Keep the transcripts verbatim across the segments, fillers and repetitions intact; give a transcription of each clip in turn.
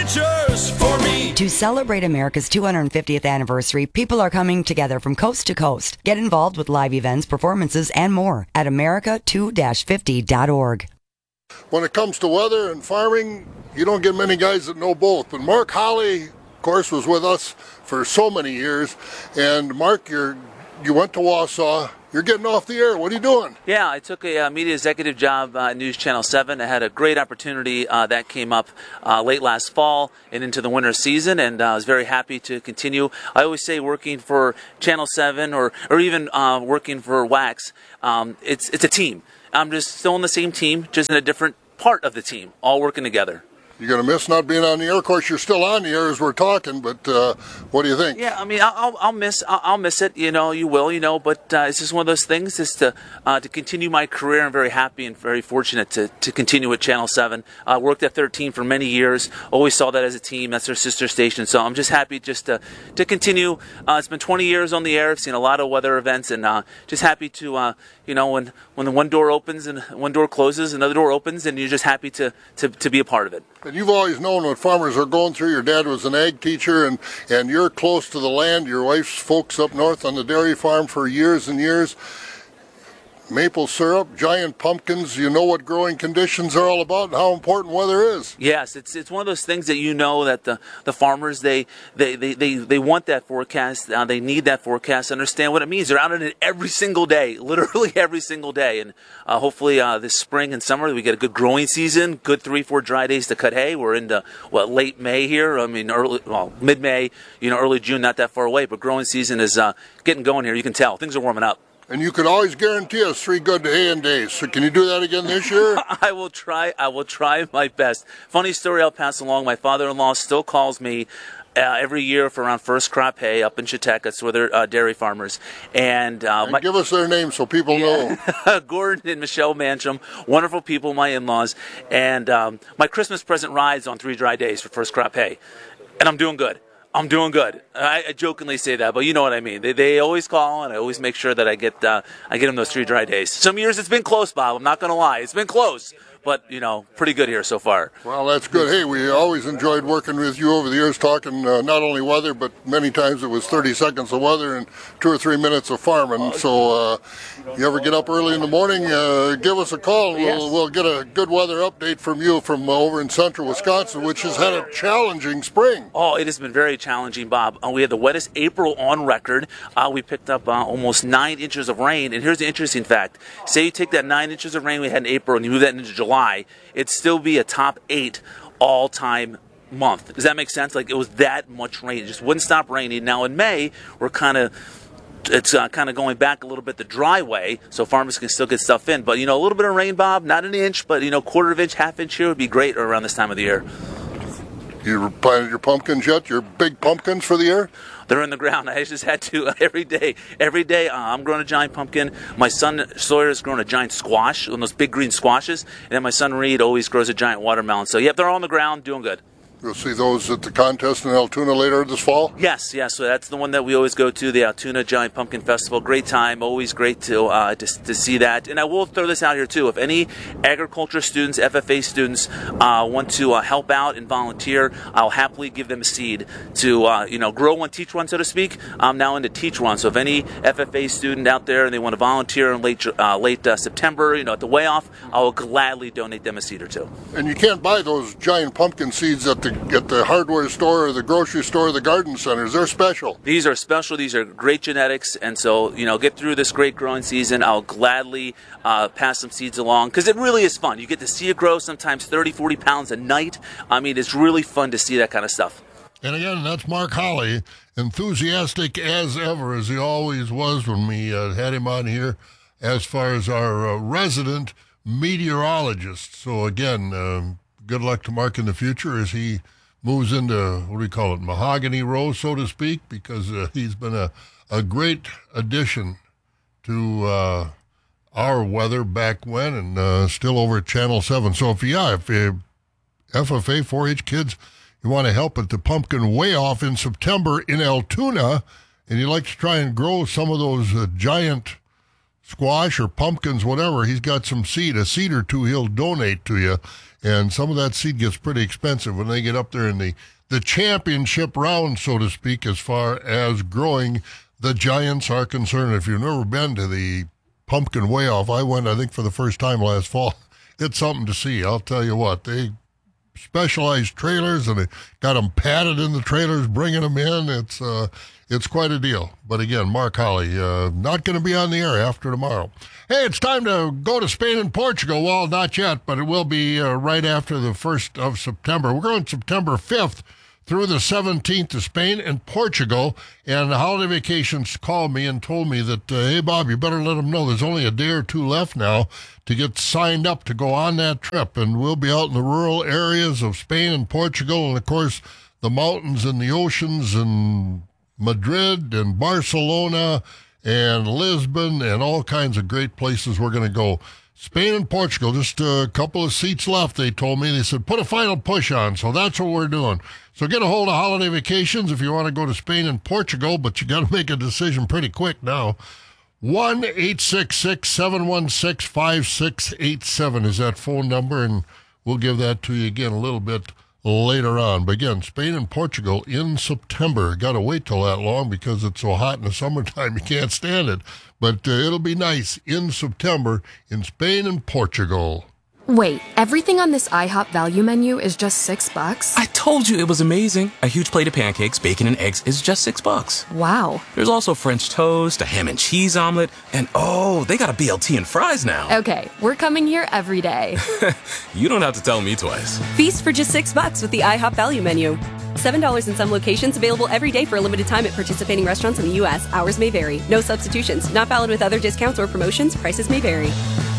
adventures for me. To celebrate America's two hundred fiftieth anniversary, people are coming together from coast to coast. Get involved with live events, performances, and more at America two fifty dot org. When it comes to weather and farming, you don't get many guys that know both. But Mark Holly, of course, was with us for so many years. And Mark, you're, you went to Wausau. You're getting off the air. What are you doing? Yeah, I took a uh, media executive job uh, at News Channel seven. I had a great opportunity uh, that came up uh, late last fall and into the winter season, and uh, I was very happy to continue. I always say working for Channel seven or, or even uh, working for Wax, um, it's, it's a team. I'm just still on the same team, just in a different part of the team, all working together. You're going to miss not being on the air. Of course, you're still on the air as we're talking, but uh, what do you think? Yeah, I mean, I'll, I'll miss I'll, I'll miss it, you know, you will, you know, but uh, it's just one of those things is to uh, to continue my career. I'm very happy and very fortunate to, to continue at Channel seven. I uh, worked at thirteen for many years, always saw that as a team. That's their sister station, so I'm just happy just to, to continue. Uh, it's been twenty years on the air. I've seen a lot of weather events, and uh, just happy to, uh, you know, when, when the one door opens and one door closes, another door opens, and you're just happy to, to, to be a part of it. And you've always known what farmers are going through. Your dad was an ag teacher, and, and you're close to the land. Your wife's folks up north on the dairy farm for years and years. Maple syrup, giant pumpkins, you know what growing conditions are all about and how important weather is. Yes, it's it's one of those things that you know that the, the farmers, they they, they, they, they want that forecast, uh, they need that forecast, understand what it means. They're out in it every single day, literally every single day. And uh, hopefully uh, this spring and summer we get a good growing season, good three, four dry days to cut hay. We're into, what, late May here, I mean, early, well, mid-May, you know, early June, not that far away, but growing season is uh, getting going here. You can tell. Things are warming up. And you can always guarantee us three good hay-in days. So can you do that again this year? I will try. I will try my best. Funny story I'll pass along. My father-in-law still calls me uh, every year for around first crop hay up in Chautauqua. That's where they're uh, dairy farmers. And, uh, and my, give us their names so people yeah. know. Gordon and Michelle Mancham, wonderful people, my in-laws. And um, my Christmas present rides on three dry days for first crop hay. And I'm doing good. I'm doing good. I, I jokingly say that, but you know what I mean. They they always call, and I always make sure that I get uh, I get them those three dry days. Some years it's been close, Bob. I'm not going to lie. It's been close, but, you know, pretty good here so far. Well, that's good. Hey, we always enjoyed working with you over the years, talking uh, not only weather, but many times it was thirty seconds of weather and two or three minutes of farming. So uh, you ever get up early in the morning, uh, give us a call. We'll, yes. we'll get a good weather update from you from uh, over in central Wisconsin, which has had a challenging spring. Oh, it has been very challenging, Bob. Uh, we had the wettest April on record. Uh, we picked up uh, almost nine inches of rain. And here's the interesting fact. Say you take that nine inches of rain we had in April and you move that into July, it'd still be a top eight all-time month. Does that make sense? Like, it was that much rain. It just wouldn't stop raining. Now in May, we're kind of it's uh, kind of going back a little bit the dry way, so farmers can still get stuff in. But, you know, a little bit of rain, Bob, not an inch, but, you know, quarter of inch, half inch here would be great around this time of the year. You planted your pumpkins yet? Your big pumpkins for the year? They're in the ground. I just had to uh, every day. Every day, uh, I'm growing a giant pumpkin. My son Sawyer is growing a giant squash, one of those big green squashes. And then my son Reed always grows a giant watermelon. So, yeah, they're all on the ground, doing good. We'll see those at the contest in Altoona later this fall? Yes, yes. So that's the one that we always go to, the Altoona Giant Pumpkin Festival. Great time. Always great to, uh, to to see that. And I will throw this out here, too. If any agriculture students, F F A students, uh, want to uh, help out and volunteer, I'll happily give them a seed to, uh, you know, grow one, teach one, so to speak. I'm now into teach one. So if any F F A student out there and they want to volunteer in late uh, late uh, September, you know, at the way off, I will gladly donate them a seed or two. And you can't buy those giant pumpkin seeds at the at the hardware store or the grocery store or the garden centers. They're special. These are special. These are great genetics. And so, you know, get through this great growing season. I'll gladly uh, pass some seeds along because it really is fun. You get to see it grow sometimes thirty, forty pounds a night. I mean, it's really fun to see that kind of stuff. And again, that's Mark Holly, enthusiastic as ever, as he always was when we uh, had him on here, as far as our uh, resident meteorologist. So again, uh, good luck to Mark in the future as he moves into, what do we call it, mahogany row, so to speak, because uh, he's been a, a great addition to uh, our weather back when, and uh, still over at Channel seven. So if, yeah, if you, F F A four H kids, you want to help at the Pumpkin Way Off in September in Altoona, and you'd like to try and grow some of those uh, giant squash or pumpkins, whatever, he's got some seed, a seed or two he'll donate to you. And some of that seed gets pretty expensive when they get up there in the, the championship round, so to speak, as far as growing the Giants are concerned. If you've never been to the Pumpkin Way Off, I went, I think, for the first time last fall. It's something to see. I'll tell you what, they specialized trailers, and they got them padded in the trailers, bringing them in. It's uh, it's quite a deal. But again, Mark Holly, uh, not going to be on the air after tomorrow. Hey, it's time to go to Spain and Portugal. Well, not yet, but it will be uh, right after the first of September. We're going September fifth through the seventeenth to Spain and Portugal. And the Holiday Vacations called me and told me that, uh, hey, Bob, you better let them know there's only a day or two left now to get signed up to go on that trip. And we'll be out in the rural areas of Spain and Portugal, and, of course, the mountains and the oceans and Madrid and Barcelona and Lisbon and all kinds of great places we're going to go. Spain and Portugal, just a couple of seats left, they told me. They said, put a final push on, so that's what we're doing. So get a hold of Holiday Vacations if you want to go to Spain and Portugal, but you got to make a decision pretty quick now. one eight six six, seven one six, five six eight seven is that phone number, and we'll give that to you again a little bit later on. But again, Spain and Portugal in September. Got to wait till that long because it's so hot in the summertime you can't stand it. But uh, it'll be nice in September in Spain and Portugal. Wait, everything on this IHOP value menu is just six bucks? I told you it was amazing. A huge plate of pancakes, bacon, and eggs is just six bucks. Wow. There's also French toast, a ham and cheese omelet, and oh, they got a B L T and fries now. Okay, we're coming here every day. You don't have to tell me twice. Feast for just six bucks with the IHOP value menu. seven dollars in some locations, available every day for a limited time at participating restaurants in the U S. Hours may vary. No substitutions. Not valid with other discounts or promotions. Prices may vary.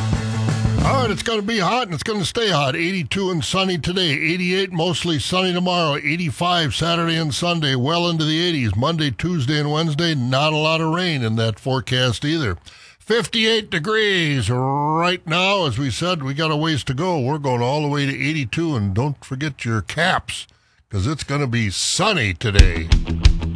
All right, it's going to be hot, and it's going to stay hot. eighty-two and sunny today. eighty-eight, mostly sunny tomorrow. eighty-five Saturday and Sunday, well into the eighties. Monday, Tuesday, and Wednesday, not a lot of rain in that forecast either. fifty-eight degrees right now. As we said, we got a ways to go. We're going all the way to eighty-two, and don't forget your caps, because it's going to be sunny today.